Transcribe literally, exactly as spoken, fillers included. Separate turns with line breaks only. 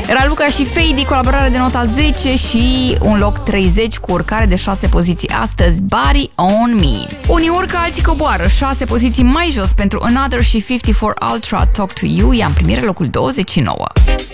Raluca și Fady, colaborare de nota zece și un loc treizeci cu urcare de șase poziții astăzi, Body on Me. Unii urcă, alții coboară, șase poziții mai jos pentru Another și cincizeci și patru Ultra, Talk to You, ea în primire locul douăzeci și nouă.